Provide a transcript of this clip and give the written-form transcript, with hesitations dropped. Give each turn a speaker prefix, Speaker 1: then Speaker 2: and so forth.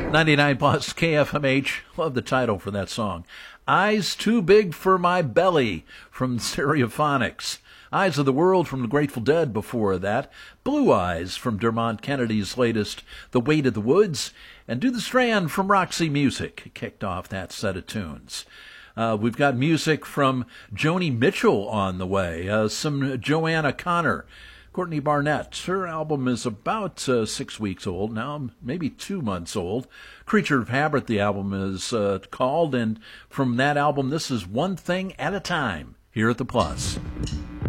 Speaker 1: 99 plus KFMH. Love the title for that song. Eyes Too Big for My Belly from Stereophonics. Eyes of the World from the Grateful Dead before that. Blue Eyes from Dermot Kennedy's latest The Weight of the Woods. And Do the Strand from Roxy Music kicked off that set of tunes. We've got music from Joni Mitchell on the way. Some Joanna Connor. Courtney Barnett, her album is about 6 weeks old now, maybe 2 months old. Creature of Habit, the album is called, and from that album, this is One Thing at a Time, here at the Plus.